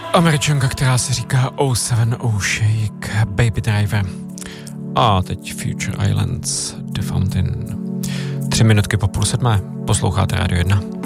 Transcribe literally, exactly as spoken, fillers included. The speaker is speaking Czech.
Američanka, která se říká oh seven oh Shake, Baby Driver. A teď Future Islands, The Fountain. Tři minutky po půl sedmé, posloucháte Rádio jedna.